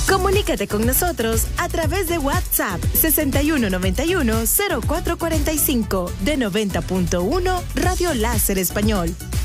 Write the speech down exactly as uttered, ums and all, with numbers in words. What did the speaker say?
Comunícate con nosotros a través de WhatsApp sesenta y uno noventa y uno cero cuatro cuarenta y cinco de noventa punto uno Radio Láser Español.